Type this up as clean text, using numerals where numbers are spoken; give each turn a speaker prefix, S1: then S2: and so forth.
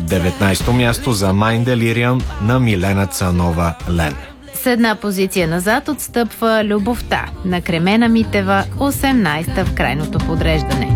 S1: 19-то място за Mind Delirium на Милена Цанова-Лен.
S2: С една позиция назад отстъпва Любовта на Кремена Митева, 18-та в крайното подреждане.